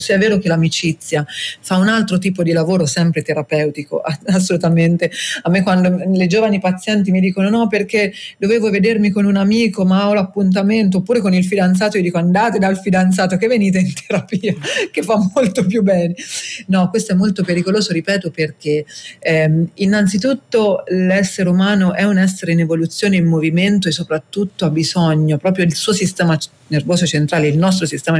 Se è vero che l'amicizia fa un altro tipo di lavoro sempre terapeutico, assolutamente. A me quando le giovani pazienti mi dicono no perché dovevo vedermi con un amico ma ho l'appuntamento, oppure con il fidanzato, io dico andate dal fidanzato che venite in terapia, che fa molto più bene. No, questo è molto pericoloso, ripeto, perché innanzitutto l'essere umano è un essere in evoluzione, in movimento, e soprattutto ha bisogno, proprio il suo sistema nervoso centrale, il nostro sistema